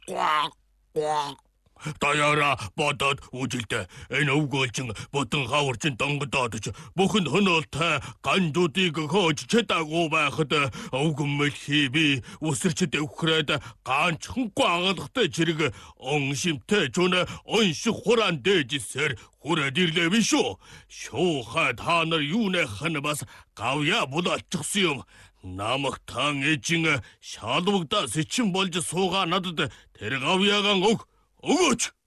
Даяараа бодоод үжилдэ энэ өвгөөлчин ботон хаварчин донгодоод ч бүхэн хөнөөлтэй ганжуудыг хөөж чадаагүй байхад өвгөмөлхий би үсэрчд өвхрээд ганчхан гаагалгатай чирэг он шимтэй чүнэ онших хураан дээжсээр хүрээд ирлээ биш үү? Шуухай та нар юунайхан бас гавья булаалчихсан юм. Намагтан эжин шалвагдаа сэчин болж суугаа надад тэр гавьяагаан өгөөч.